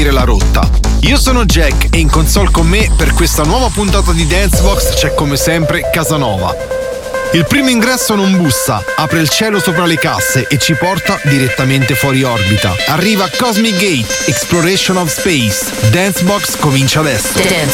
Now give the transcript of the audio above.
la rotta. Io sono Jack e in console con me per questa nuova puntata di Dancebox c'è come sempre Casanova. Il primo ingresso non bussa, apre il cielo sopra le casse e ci porta direttamente fuori orbita. Arriva Cosmic Gate, Exploration of Space. Dancebox comincia adesso.